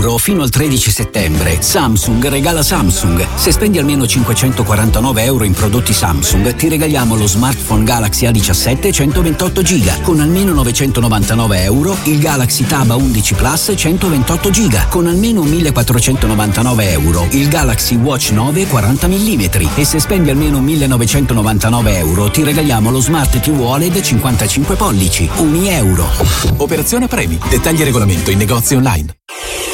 Fino al 13 settembre Samsung regala Samsung. Se spendi almeno 549 euro in prodotti Samsung ti regaliamo lo smartphone Galaxy A17 128 GB. Con almeno 999 euro il Galaxy Tab A11 Plus 128 GB. Con almeno 1499 euro il Galaxy Watch 9 40 mm. E se spendi almeno 1999 euro ti regaliamo lo Smart TV OLED 55 pollici. €1. Operazione premi. Dettagli e regolamento in negozi online.